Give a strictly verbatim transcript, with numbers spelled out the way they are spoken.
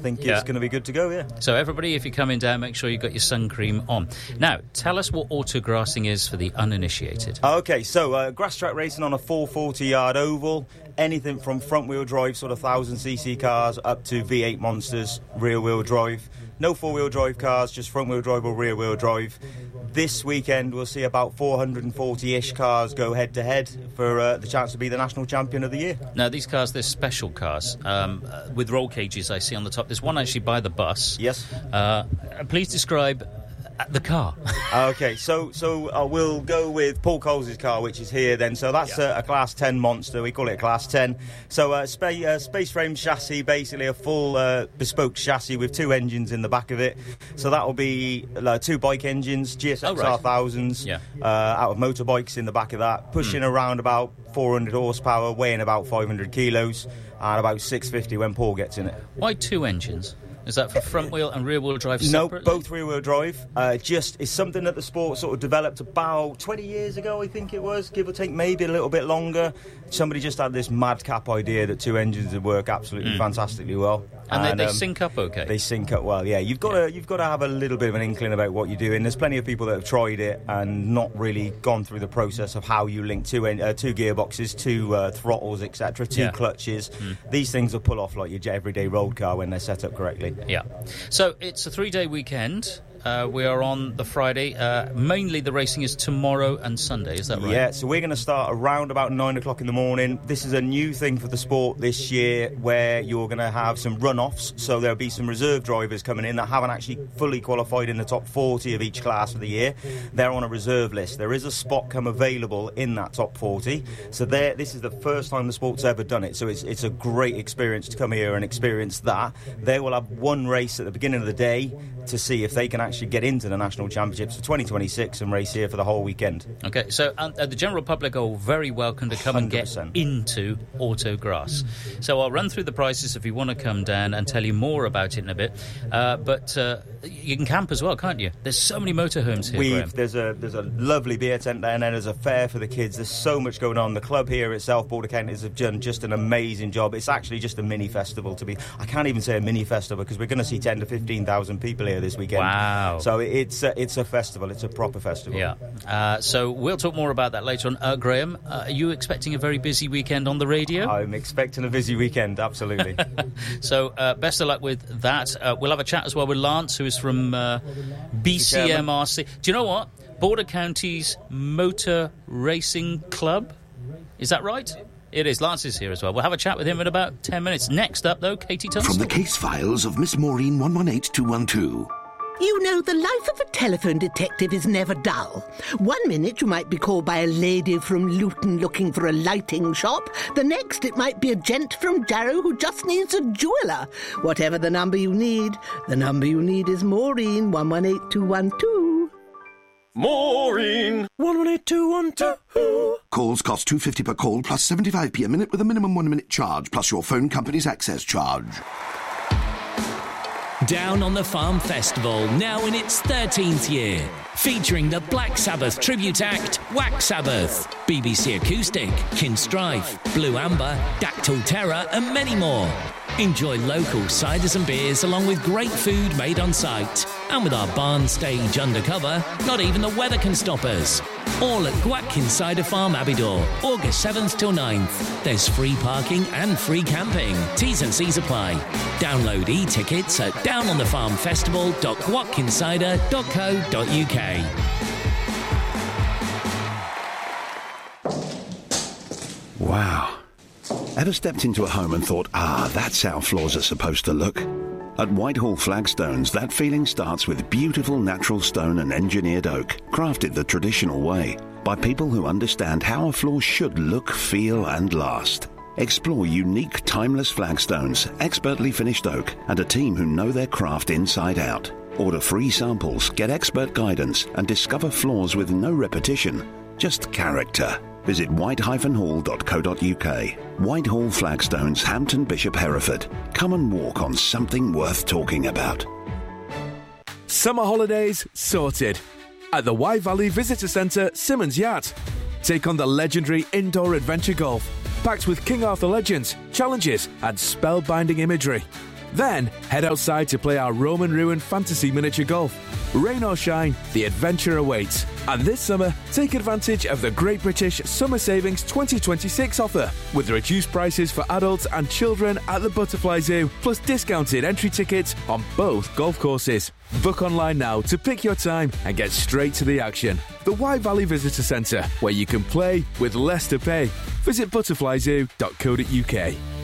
think Yeah. it's going to be good to go, yeah. So everybody, if you're coming down, make sure you've got your sun cream on. Now, tell us what autograssing is for the uninitiated. Okay, so uh, grass track racing on a four forty yard oval, anything from front wheel drive, sort of one thousand c c cars, up to V eight monsters, rear wheel drive. No four wheel drive cars, just front wheel drive or rear wheel drive. This weekend we'll see about four hundred forty-ish cars go head to head for uh, the chance to be the national champion of the year. Now, these cars, they're special cars um, uh, with roll cages I see on the top. There's one actually by the bus. Yes. Uh, please describe the car. Okay, so so uh, we'll go with Paul Coles' car, which is here then. So that's Yeah. a, a Class ten monster. We call it a Class ten. So uh, spa- uh, space frame chassis, basically a full uh, bespoke chassis with two engines in the back of it. So that will be uh, two bike engines, G S X R Oh, one right. thousands, Yeah. uh, out of motorbikes in the back of that, pushing Mm. around about four hundred horsepower, weighing about five hundred kilos, and about six fifty when Paul gets in it. Why two engines? Is that for front wheel and rear wheel drive No, separately? both rear-wheel drive. Uh, just it's something that the sport sort of developed about twenty years ago, I think it was, give or take, maybe a little bit longer. Somebody just had this madcap idea that two engines would work absolutely Mm. fantastically well. And, they, they um, sync up okay? They sync up well, yeah. You've got Yeah. to you've got to have a little bit of an inkling about what you're doing. There's plenty of people that have tried it and not really gone through the process of how you link two en- uh, two gearboxes, two uh, throttles, et cetera, two Yeah. clutches. Mm. These things will pull off like your j- everyday road car when they're set up correctly. Yeah. So it's a three-day weekend. Uh, we are on the Friday. Uh, mainly the racing is tomorrow and Sunday, is that right? Yeah, so we're going to start around about nine o'clock in the morning. This is a new thing for the sport this year where you're going to have some run-offs. So there'll be some reserve drivers coming in that haven't actually fully qualified in the top forty of each class of the year. They're on a reserve list. There is a spot come available in that top forty. So there, this is the first time the sport's ever done it. So it's, it's a great experience to come here and experience that. They will have one race at the beginning of the day to see if they can actually get into the National Championships for twenty twenty-six and race here for the whole weekend. Okay, so uh, the general public are very welcome to come and get one hundred percent. into Autograss. So I'll run through the prices if you want to come down and tell you more about it in a bit. Uh, but uh, you can camp as well, can't you? There's so many motorhomes here, Graham. We've, there's a there's a lovely beer tent there, and then there's a fair for the kids. There's so much going on. The club here itself, Border Counties, have done just an amazing job. It's actually just a mini festival to be. I can't even say a mini festival because we're going to see ten to fifteen thousand people here this weekend. Wow! So it's a, it's a festival. It's a proper festival. Yeah. Uh, so we'll talk more about that later on. Uh, Graham, uh, are you expecting a very busy weekend on the radio? I'm expecting a busy weekend. Absolutely. So uh, best of luck with that. Uh, we'll have a chat as well with Lance, who is from uh, B C M R C. Do you know what? Border Counties Motor Racing Club. Is that right? It is. Lance is here as well. We'll have a chat with him in about ten minutes. Next up, though, Katie Tunstall. From the case files of Miss Maureen one one eight two one two. You know, the life of a telephone detective is never dull. One minute you might be called by a lady from Luton looking for a lighting shop. The next it might be a gent from Jarrow who just needs a jeweller. Whatever the number you need, the number you need is Maureen one one eight two one two. Maureen one one eight two one two. Calls cost two pounds fifty per call plus seventy-five p a minute with a minimum one-minute charge plus your phone company's access charge. Down on the Farm Festival, now in its thirteenth year. Featuring the Black Sabbath tribute act, Whack Sabbath, B B C Acoustic, Kinstrife, Blue Amber, Dactyl Terror and many more. Enjoy local ciders and beers along with great food made on site. And with our barn stage undercover, not even the weather can stop us. All at Gwatkin Cider Farm, Abbeydoor, August seventh till ninth. There's free parking and free camping. T's and C's apply. Download e-tickets at down on the farm festival dot gwatkin cider dot co dot uk. Wow. Ever stepped into a home and thought, ah, that's how floors are supposed to look? At Whitehall Flagstones, that feeling starts with beautiful natural stone and engineered oak, crafted the traditional way, by people who understand how a floor should look, feel and last. Explore unique, timeless flagstones, expertly finished oak, and a team who know their craft inside out. Order free samples, get expert guidance, and discover floors with no repetition, just character. Visit white dash hall dot co dot uk. Whitehall Flagstones, Hampton Bishop, Hereford. Come and walk on something worth talking about. Summer holidays sorted. At the Wye Valley Visitor Centre, Simmons Yacht. Take on the legendary indoor adventure golf, packed with King Arthur legends, challenges and spellbinding imagery. Then, head outside to play our Roman Ruin Fantasy Miniature Golf. Rain or shine, the adventure awaits. And this summer, take advantage of the Great British Summer Savings twenty twenty-six offer, with reduced prices for adults and children at the Butterfly Zoo, plus discounted entry tickets on both golf courses. Book online now to pick your time and get straight to the action. The Wye Valley Visitor Centre, where you can play with less to pay. Visit butterfly zoo dot co dot uk.